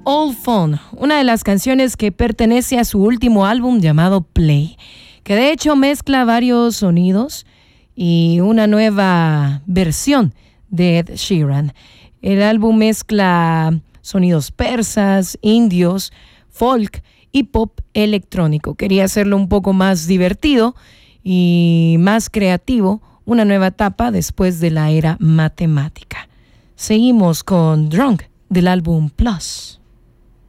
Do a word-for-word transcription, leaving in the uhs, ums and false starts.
Old Phone, una de las canciones que pertenece a su último álbum llamado Play, que de hecho mezcla varios sonidos y una nueva versión de Ed Sheeran. El álbum mezcla sonidos persas, indios, folk y pop electrónico. Quería hacerlo un poco más divertido y más creativo, una nueva etapa después de la era matemática. Seguimos con Drunk del álbum Plus.